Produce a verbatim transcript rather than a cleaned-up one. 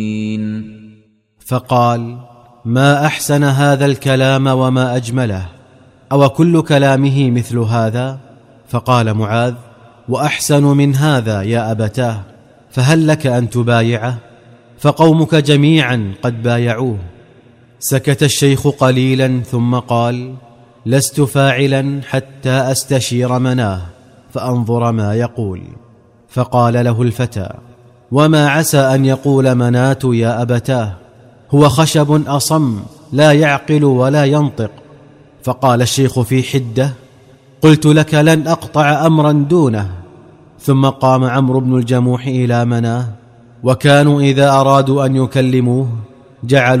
فقال: ما أحسن هذا الكلام وما أجمله، أو كل كلامه مثل هذا؟ فقال معاذ: وأحسن من هذا يا أبتاه، فهل لك أن تبايعه؟ فقومك جميعا قد بايعوه. سكت الشيخ قليلا ثم قال: لست فاعلا حتى أستشير مناه فأنظر ما يقول. فقال له الفتى: وما عسى أن يقول مناة يا أبتاه؟ هو خشب أصم لا يعقل ولا ينطق. فقال الشيخ في حدة: قلت لك لن أقطع أمرا دونه. ثم قام عمرو بن الجموح إلى مناه، وكانوا إذا أرادوا أن يكلموه جعلوا